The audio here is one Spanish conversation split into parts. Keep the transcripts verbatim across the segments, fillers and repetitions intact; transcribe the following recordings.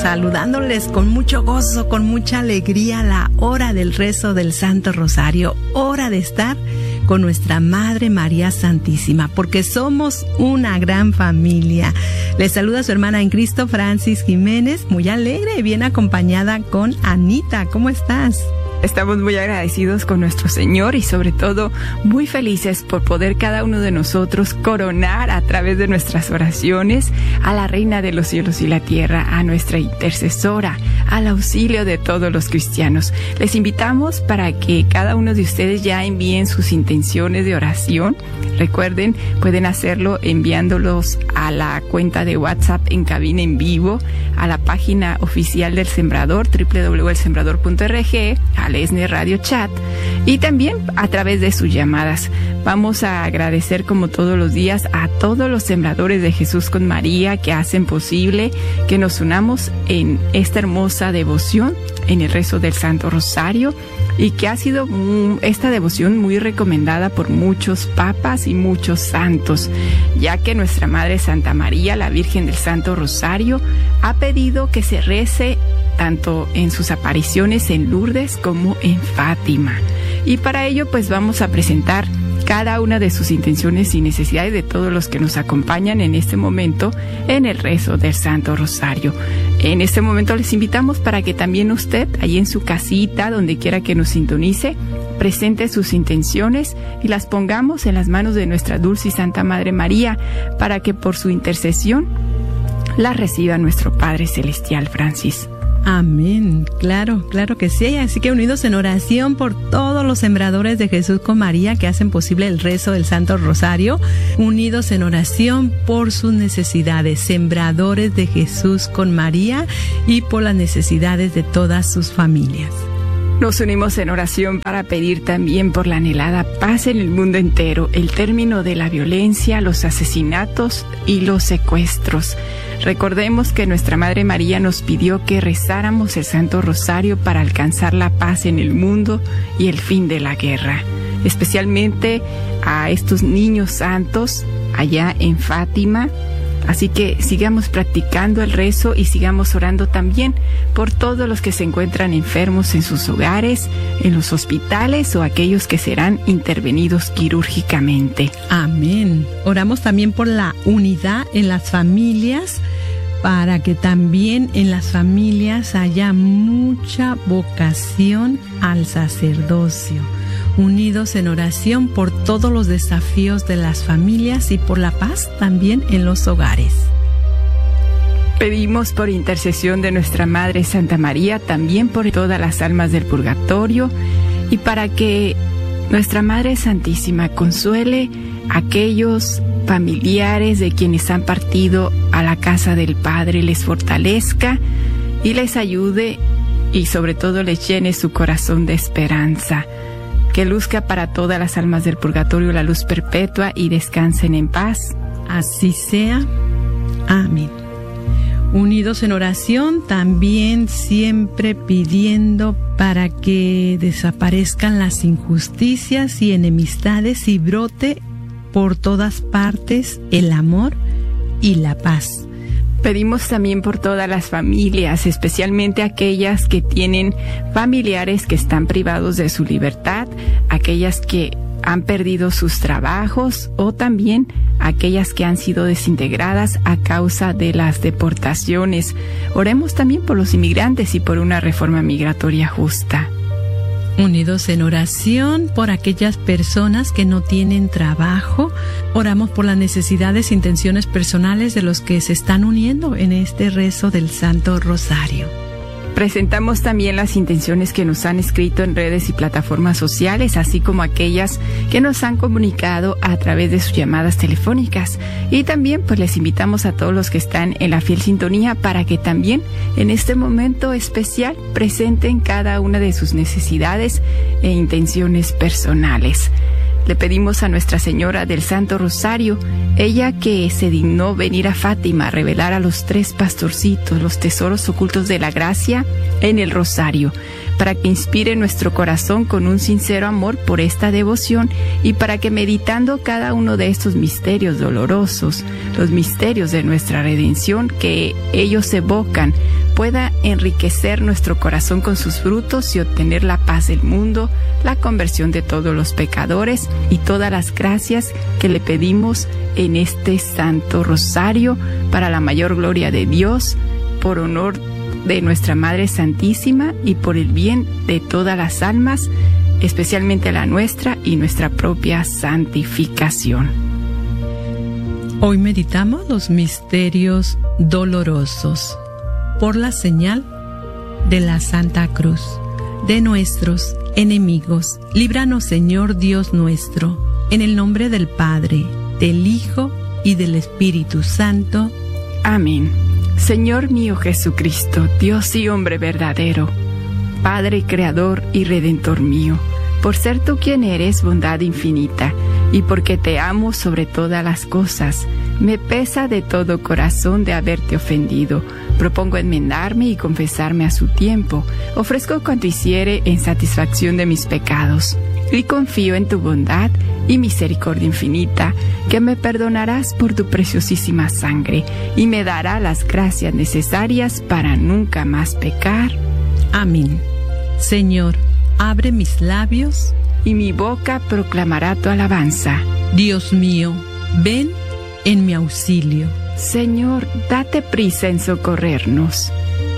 saludándoles con mucho gozo, con mucha alegría, la hora del rezo del Santo Rosario, hora de estar con nuestra Madre María Santísima, porque somos una gran familia. Les saluda su hermana en Cristo, Francis Jiménez, muy alegre y bien acompañada con Anita. ¿Cómo estás? Estamos muy agradecidos con nuestro Señor y sobre todo muy felices por poder cada uno de nosotros coronar a través de nuestras oraciones a la Reina de los cielos y la tierra, a nuestra intercesora, al auxilio de todos los cristianos. Les invitamos para que cada uno de ustedes ya envíen sus intenciones de oración. Recuerden, pueden hacerlo enviándolos a la cuenta de WhatsApp en cabina en vivo, a la página oficial del Sembrador, doble u doble u doble u punto el sembrador punto org, al E S N E Radio Chat y también a través de sus llamadas. Vamos a agradecer como todos los días a todos los sembradores de Jesús con María que hacen posible que nos unamos en esta hermosa devoción, en el rezo del Santo Rosario, y que ha sido um, esta devoción muy recomendada por muchos papas y muchos santos, ya que nuestra Madre Santa María, la Virgen del Santo Rosario, ha pedido que se rece tanto en sus apariciones en Lourdes como en Fátima. Y para ello pues vamos a presentar cada una de sus intenciones y necesidades de todos los que nos acompañan en este momento en el rezo del Santo Rosario. En este momento les invitamos para que también usted, ahí en su casita, donde quiera que nos sintonice, presente sus intenciones y las pongamos en las manos de nuestra dulce y santa Madre María, para que por su intercesión las reciba nuestro Padre Celestial. Francis. Amén, claro, claro que sí. Así que unidos en oración por todos los sembradores de Jesús con María que hacen posible el rezo del Santo Rosario, unidos en oración por sus necesidades, sembradores de Jesús con María, y por las necesidades de todas sus familias. Nos unimos en oración para pedir también por la anhelada paz en el mundo entero, el término de la violencia, los asesinatos y los secuestros. Recordemos que nuestra Madre María nos pidió que rezáramos el Santo Rosario para alcanzar la paz en el mundo y el fin de la guerra, especialmente a estos niños santos allá en Fátima. Así que sigamos practicando el rezo y sigamos orando también por todos los que se encuentran enfermos en sus hogares, en los hospitales o aquellos que serán intervenidos quirúrgicamente. Amén. Oramos también por la unidad en las familias, para que también en las familias haya mucha vocación al sacerdocio. Unidos en oración por todos los desafíos de las familias y por la paz también en los hogares. Pedimos por intercesión de nuestra Madre Santa María, también por todas las almas del purgatorio, y para que nuestra Madre Santísima consuele a aquellos familiares de quienes han partido a la casa del Padre, les fortalezca y les ayude, y sobre todo les llene su corazón de esperanza. Que luzca para todas las almas del purgatorio la luz perpetua y descansen en paz. Así sea. Amén. Unidos en oración, también siempre pidiendo para que desaparezcan las injusticias y enemistades y brote por todas partes el amor y la paz. Pedimos también por todas las familias, especialmente aquellas que tienen familiares que están privados de su libertad, aquellas que han perdido sus trabajos o también aquellas que han sido desintegradas a causa de las deportaciones. Oremos también por los inmigrantes y por una reforma migratoria justa. Unidos en oración por aquellas personas que no tienen trabajo, oramos por las necesidades e intenciones personales de los que se están uniendo en este rezo del Santo Rosario. Presentamos también las intenciones que nos han escrito en redes y plataformas sociales, así como aquellas que nos han comunicado a través de sus llamadas telefónicas. Y también pues les invitamos a todos los que están en la fiel sintonía para que también en este momento especial presenten cada una de sus necesidades e intenciones personales. Le pedimos a Nuestra Señora del Santo Rosario, ella que se dignó venir a Fátima a revelar a los tres pastorcitos los tesoros ocultos de la gracia en el Rosario, para que inspire nuestro corazón con un sincero amor por esta devoción y para que meditando cada uno de estos misterios dolorosos, los misterios de nuestra redención que ellos evocan, pueda enriquecer nuestro corazón con sus frutos y obtener la paz del mundo, la conversión de todos los pecadores y todas las gracias que le pedimos en este Santo Rosario para la mayor gloria de Dios, por honor de nuestra Madre Santísima y por el bien de todas las almas, especialmente la nuestra y nuestra propia santificación. Hoy meditamos los misterios dolorosos por la señal de la Santa Cruz. De nuestros enemigos, líbranos, Señor Dios nuestro, en el nombre del Padre, del Hijo y del Espíritu Santo. Amén. Señor mío Jesucristo, Dios y hombre verdadero, Padre creador y redentor mío, por ser tú quien eres bondad infinita, y porque te amo sobre todas las cosas, me pesa de todo corazón de haberte ofendido. Propongo enmendarme y confesarme a su tiempo. Ofrezco cuanto hiciere en satisfacción de mis pecados. Y confío en tu bondad y misericordia infinita, que me perdonarás por tu preciosísima sangre y me dará las gracias necesarias para nunca más pecar. Amén. Señor, abre mis labios y mi boca proclamará tu alabanza. Dios mío, ven en mi auxilio. Señor, date prisa en socorrernos.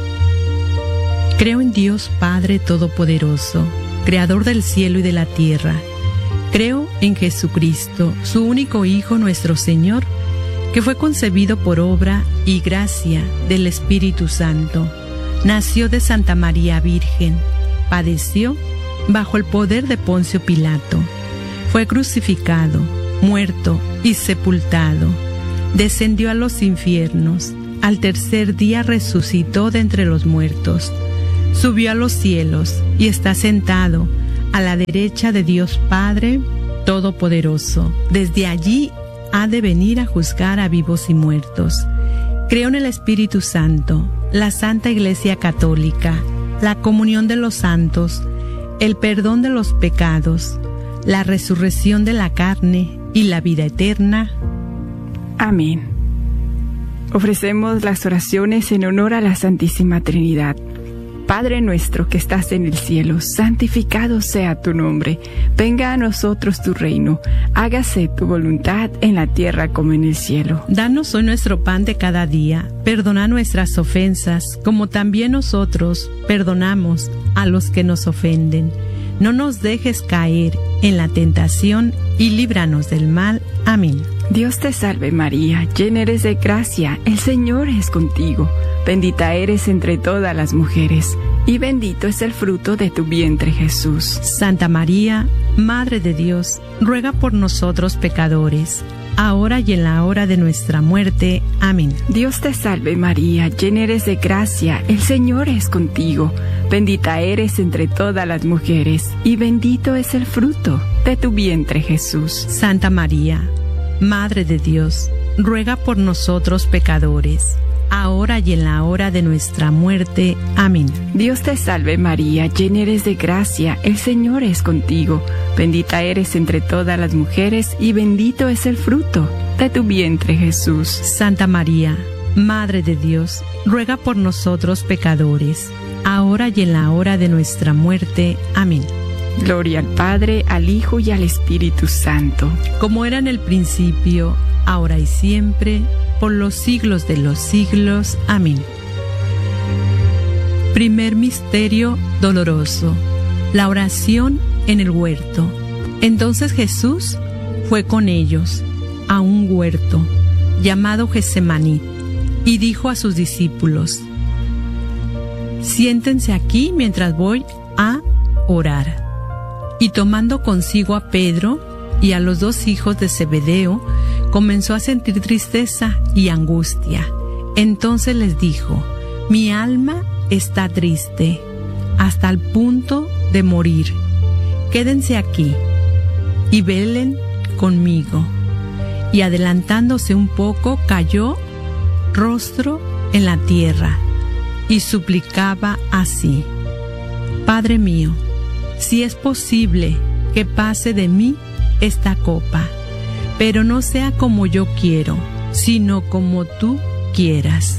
Creo en Dios Padre Todopoderoso, Creador del cielo y de la tierra. Creo en Jesucristo, su único Hijo, nuestro Señor, que fue concebido por obra y gracia del Espíritu Santo. Nació de Santa María Virgen, padeció bajo el poder de Poncio Pilato, fue crucificado, muerto y sepultado, descendió a los infiernos, al tercer día resucitó de entre los muertos, subió a los cielos y está sentado a la derecha de Dios Padre Todopoderoso. Desde allí ha de venir a juzgar a vivos y muertos. Creo en el Espíritu Santo, la Santa Iglesia Católica, la comunión de los santos, el perdón de los pecados, la resurrección de la carne y la vida eterna. Amén. Ofrecemos las oraciones en honor a la Santísima Trinidad. Padre nuestro que estás en el cielo, santificado sea tu nombre. Venga a nosotros tu reino. Hágase tu voluntad en la tierra como en el cielo. Danos hoy nuestro pan de cada día. Perdona nuestras ofensas, como también nosotros perdonamos a los que nos ofenden. No nos dejes caer en la tentación y líbranos del mal. Amén. Dios te salve María, llena eres de gracia, el Señor es contigo. Bendita eres entre todas las mujeres, y bendito es el fruto de tu vientre Jesús. Santa María, Madre de Dios, ruega por nosotros pecadores, ahora y en la hora de nuestra muerte. Amén. Dios te salve María, llena eres de gracia, el Señor es contigo. Bendita eres entre todas las mujeres, y bendito es el fruto de tu vientre Jesús. Santa María, Madre de Dios, ruega por nosotros pecadores, ahora y en la hora de nuestra muerte. Amén. Dios te salve María, llena eres de gracia, el Señor es contigo. Bendita eres entre todas las mujeres, y bendito es el fruto de tu vientre Jesús. Santa María, Madre de Dios, ruega por nosotros pecadores, ahora y en la hora de nuestra muerte. Amén. Gloria al Padre, al Hijo y al Espíritu Santo. Como era en el principio, ahora y siempre, por los siglos de los siglos. Amén. Primer misterio doloroso: la oración en el huerto. Entonces Jesús fue con ellos a un huerto llamado Getsemaní y dijo a sus discípulos: siéntense aquí mientras voy a orar. Y tomando consigo a Pedro y a los dos hijos de Zebedeo, comenzó a sentir tristeza y angustia. Entonces les dijo: mi alma está triste hasta el punto de morir. Quédense aquí y velen conmigo. Y adelantándose un poco, cayó rostro en la tierra y suplicaba así: Padre mío, si es posible que pase de mí esta copa, pero no sea como yo quiero, sino como tú quieras.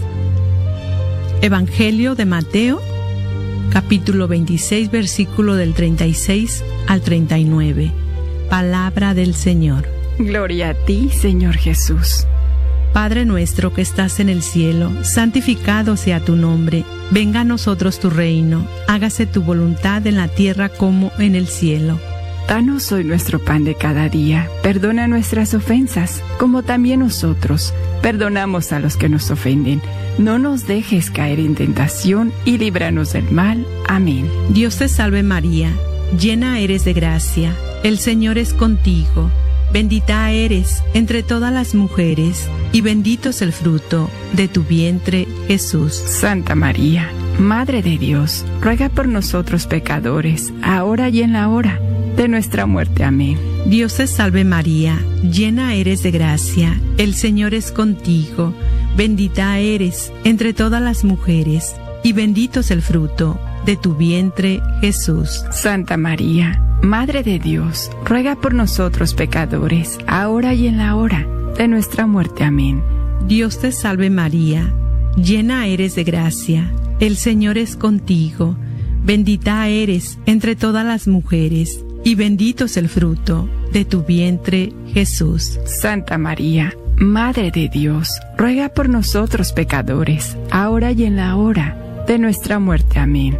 Evangelio de Mateo, capítulo veintiséis, versículo del treinta y seis al treinta y nueve. Palabra del Señor. Gloria a ti, Señor Jesús. Padre nuestro que estás en el cielo, santificado sea tu nombre. Venga a nosotros tu reino. Hágase tu voluntad en la tierra como en el cielo. Danos hoy nuestro pan de cada día. Perdona nuestras ofensas, como también nosotros perdonamos a los que nos ofenden. No nos dejes caer en tentación y líbranos del mal. Amén. Dios te salve María, llena eres de gracia. El Señor es contigo. Bendita eres entre todas las mujeres, y bendito es el fruto de tu vientre, Jesús. Santa María, Madre de Dios, ruega por nosotros pecadores, ahora y en la hora de nuestra muerte. Amén. Dios te salve María, llena eres de gracia, el Señor es contigo. Bendita eres entre todas las mujeres, y bendito es el fruto de tu vientre, Jesús. Santa María, Madre de Dios, ruega por nosotros pecadores, ahora y en la hora de nuestra muerte. Amén. Dios te salve María, llena eres de gracia, el Señor es contigo. Bendita eres entre todas las mujeres, y bendito es el fruto de tu vientre, Jesús. Santa María, Madre de Dios, ruega por nosotros pecadores, ahora y en la hora de nuestra muerte. Amén.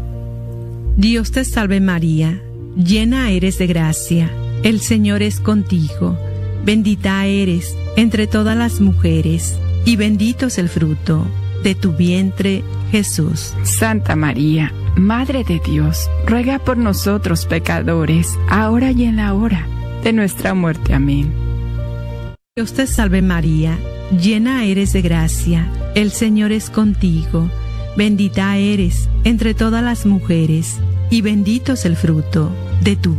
Dios te salve María, llena eres de gracia, el Señor es contigo. Bendita eres entre todas las mujeres, y bendito es el fruto de tu vientre, Jesús. Santa María, Madre de Dios, ruega por nosotros pecadores, ahora y en la hora de nuestra muerte. Amén. Dios te salve María, llena eres de gracia, el Señor es contigo. Bendita eres entre todas las mujeres, y bendito es el fruto de tu